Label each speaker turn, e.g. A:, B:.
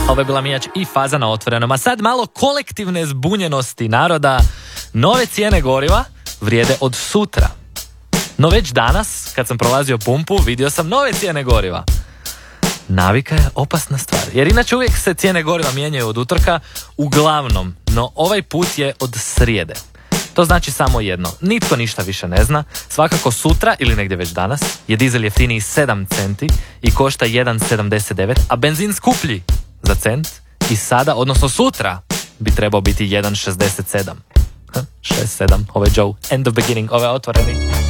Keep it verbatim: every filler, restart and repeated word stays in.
A: Ovo je bila Mijač i Faza na otvorenom. A sad malo kolektivne zbunjenosti naroda. Nove cijene goriva vrijede od sutra. No već danas, kad sam prolazio pumpu, vidio sam nove cijene goriva. Navika je opasna stvar, jer inače uvijek se cijene goriva mijenjaju od utorka, uglavnom, no ovaj put je od srijede. To znači samo jedno, nitko ništa više ne zna, svakako sutra ili negdje već danas je dizel jeftiniji sedam centi i košta jedan zarez sedamdeset devet, a benzin skuplji za cent i sada, odnosno sutra, bi trebao biti jedan zarez šezdeset sedam. šezdeset sedam, ovo je Joe, end of beginning, ovo je otvoreni.